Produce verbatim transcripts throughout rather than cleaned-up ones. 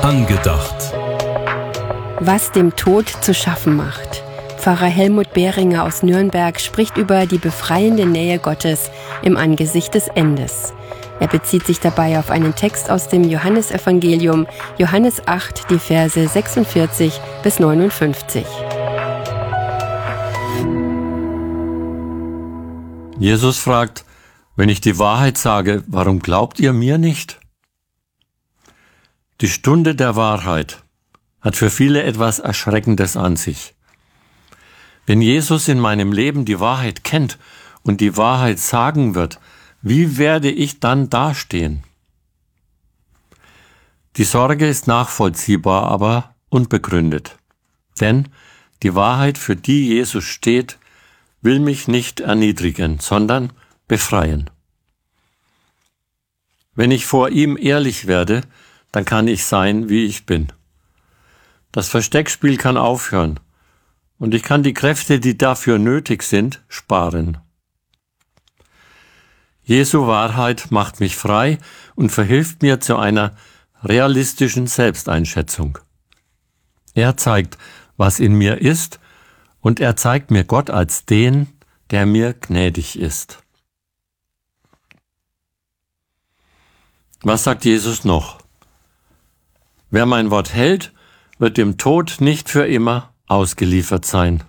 Angedacht. Was dem Tod zu schaffen macht. Pfarrer Helmut Behringer aus Nürnberg spricht über die befreiende Nähe Gottes im Angesicht des Endes. Er bezieht sich dabei auf einen Text aus dem Johannesevangelium, Johannes acht, die Verse sechsundvierzig bis neunundfünfzig. Jesus fragt: Wenn ich die Wahrheit sage, warum glaubt ihr mir nicht? Die Stunde der Wahrheit hat für viele etwas Erschreckendes an sich. Wenn Jesus in meinem Leben die Wahrheit kennt und die Wahrheit sagen wird, wie werde ich dann dastehen? Die Sorge ist nachvollziehbar, aber unbegründet. Denn die Wahrheit, für die Jesus steht, will mich nicht erniedrigen, sondern befreien. Wenn ich vor ihm ehrlich werde, dann kann ich sein, wie ich bin. Das Versteckspiel kann aufhören und ich kann die Kräfte, die dafür nötig sind, sparen. Jesu Wahrheit macht mich frei und verhilft mir zu einer realistischen Selbsteinschätzung. Er zeigt, was in mir ist, und er zeigt mir Gott als den, der mir gnädig ist. Was sagt Jesus noch? Wer mein Wort hält, wird dem Tod nicht für immer ausgeliefert sein.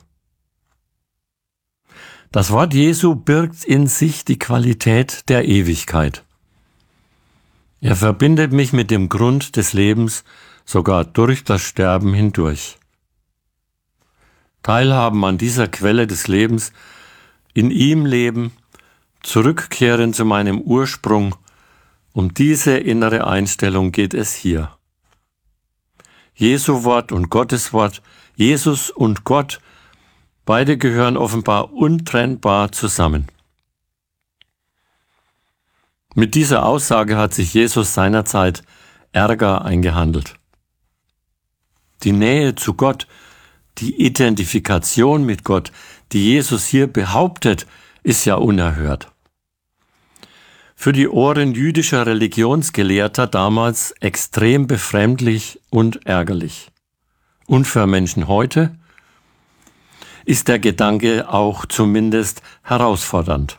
Das Wort Jesu birgt in sich die Qualität der Ewigkeit. Er verbindet mich mit dem Grund des Lebens, sogar durch das Sterben hindurch. Teilhaben an dieser Quelle des Lebens, in ihm leben, zurückkehren zu meinem Ursprung, um diese innere Einstellung geht es hier. Jesu Wort und Gottes Wort, Jesus und Gott, beide gehören offenbar untrennbar zusammen. Mit dieser Aussage hat sich Jesus seinerzeit Ärger eingehandelt. Die Nähe zu Gott, die Identifikation mit Gott, die Jesus hier behauptet, ist ja unerhört. Für die Ohren jüdischer Religionsgelehrter damals extrem befremdlich und ärgerlich. Und für Menschen heute ist der Gedanke auch zumindest herausfordernd.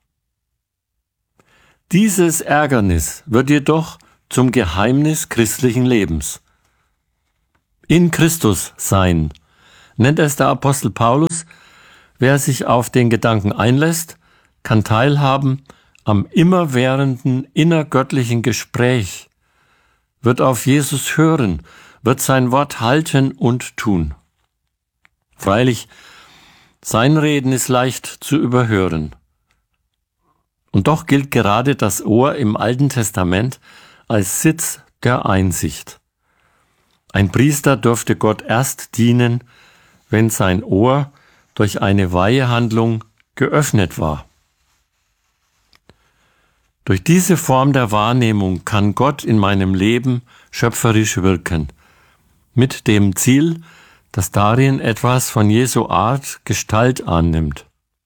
Dieses Ärgernis wird jedoch zum Geheimnis christlichen Lebens. In Christus sein, nennt es der Apostel Paulus. Wer sich auf den Gedanken einlässt, kann teilhaben am immerwährenden innergöttlichen Gespräch, wird auf Jesus hören, wird sein Wort halten und tun. Freilich, sein Reden ist leicht zu überhören. Und doch gilt gerade das Ohr im Alten Testament als Sitz der Einsicht. Ein Priester dürfte Gott erst dienen, wenn sein Ohr durch eine Weihehandlung geöffnet war. Durch diese Form der Wahrnehmung kann Gott in meinem Leben schöpferisch wirken, mit dem Ziel, dass darin etwas von Jesu Art Gestalt annimmt.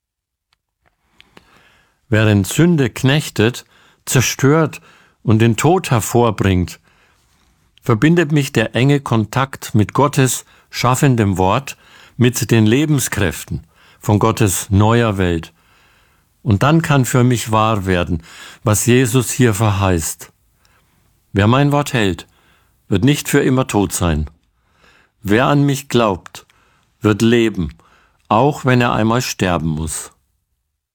Während Sünde knechtet, zerstört und den Tod hervorbringt, verbindet mich der enge Kontakt mit Gottes schaffendem Wort, mit den Lebenskräften von Gottes neuer Welt. Und dann kann für mich wahr werden, was Jesus hier verheißt. Wer mein Wort hält, wird nicht für immer tot sein. Wer an mich glaubt, wird leben, auch wenn er einmal sterben muss.